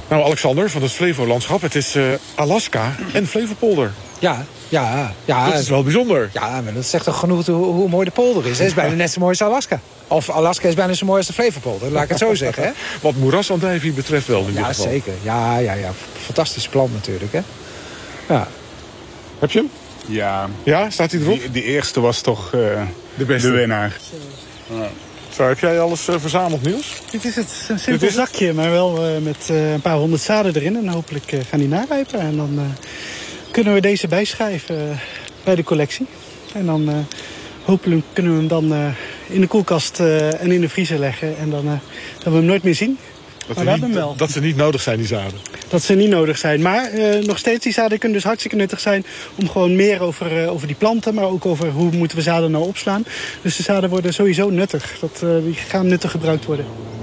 Nou, Alexander, van het Flevolandschap, het is Alaska en Flevopolder. Ja. Dat is wel bijzonder. Ja, maar dat zegt toch genoeg hoe mooi de polder is. Het is bijna net zo mooi als Alaska. Of Alaska is bijna zo mooi als de Flevopolder, laat ik het zo zeggen. Hè? Wat moerasandijvie betreft wel in dit geval. Ja, zeker. Ja. Fantastisch plan natuurlijk, hè. Ja. Heb je hem? Ja. Ja, staat hij erop? Die eerste was toch de beste. De winnaar. Zo, heb jij alles verzameld, Niels? Dit is het. Een simpel zakje, maar wel met een paar 100 zaden erin. En hopelijk gaan die narijpen. En dan kunnen we deze bijschrijven bij de collectie. En dan hopelijk kunnen we hem dan in de koelkast en in de vriezer leggen. En dan dat we hem nooit meer zien. Dat ze niet nodig zijn, die zaden. Dat ze niet nodig zijn. Maar nog steeds, die zaden kunnen dus hartstikke nuttig zijn om gewoon meer over die planten, maar ook over hoe moeten we zaden nou opslaan. Dus de zaden worden sowieso nuttig. Die gaan nuttig gebruikt worden.